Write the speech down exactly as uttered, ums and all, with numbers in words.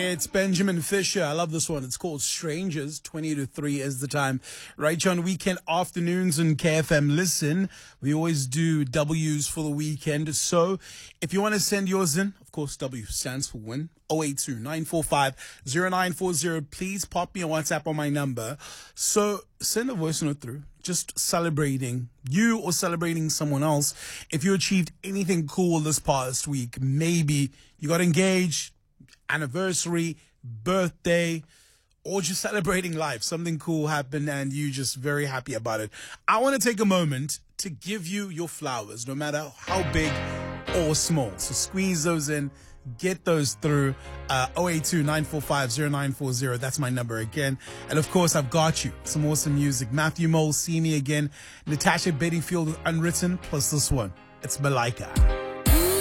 It's Benjamin Fisher. I love this one. It's called Strangers. twenty to three is the time. Right on weekend afternoons on K F M. Listen, we always do W's for the weekend. So if you want to send yours in, of course, W stands for win. oh eight two, nine four five, oh nine four oh. Please pop me a WhatsApp on my number. So send a voice note through. Just celebrating you or celebrating someone else. If you achieved anything cool this past week, maybe you got engaged, anniversary, birthday, or just celebrating life. Something cool happened and you just very happy about it. I want to take a moment to give you your flowers, no matter how big or small. So squeeze those in. Get those through uh, oh eight two, nine four five, oh nine four oh. That's my number again. And of course, I've got you some awesome music. Matthew Mole, See Me Again. Natasha Bedingfield with Unwritten, plus this one. It's Malika.